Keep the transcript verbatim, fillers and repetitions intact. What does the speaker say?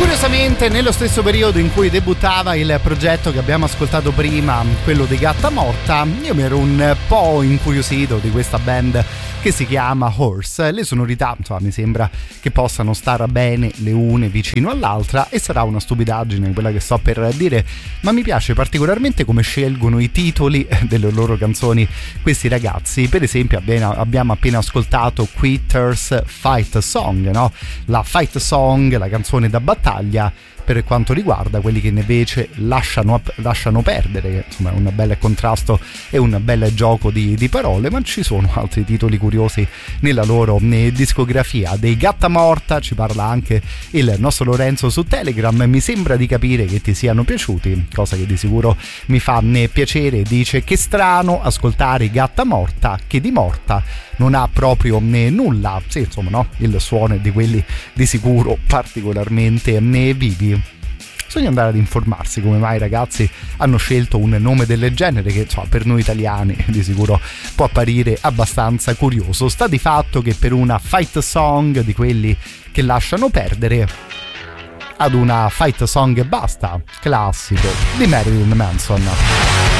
Curiosamente, nello stesso periodo in cui debuttava il progetto che abbiamo ascoltato prima, quello di Gatta Morta, io mi ero un po' incuriosito di questa band che si chiama Horse. Le sonorità, insomma, mi sembra che possano stare bene le une vicino all'altra, e sarà una stupidaggine quella che sto per dire, ma mi piace particolarmente come scelgono i titoli delle loro canzoni questi ragazzi. Per esempio abbiamo appena ascoltato Quitters Fight Song, no? La fight song, la canzone da battaglia per quanto riguarda quelli che invece lasciano, lasciano perdere, che insomma è un bel contrasto e un bel gioco di, di parole, ma ci sono altri titoli curiosi nella loro né, discografia. Dei Gatta Morta ci parla anche il nostro Lorenzo su Telegram. Mi sembra di capire che ti siano piaciuti, cosa che di sicuro mi fa né piacere. Dice: che strano ascoltare Gatta Morta, che di morta non ha proprio né nulla. Sì, insomma, no, il suono è di quelli di sicuro particolarmente né vivi. Bisogna andare ad informarsi come mai i ragazzi hanno scelto un nome del genere, che insomma, per noi italiani di sicuro può apparire abbastanza curioso. Sta di fatto che per una fight song di quelli che lasciano perdere, ad una fight song e basta classico di Marilyn Manson.